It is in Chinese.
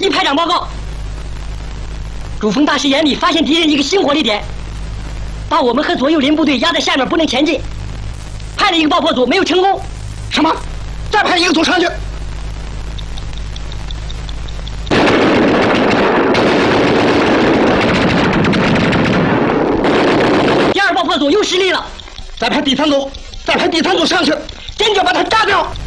丁排长报告，主峰大师眼里发现敌人一个新火力点，把我们和左右邻部队压在下面不能前进，派了一个爆破组没有成功。 什么？再派一个组上去。 第二爆破组又失利了， 再派第三组，再派第三组上去，坚决把它炸掉。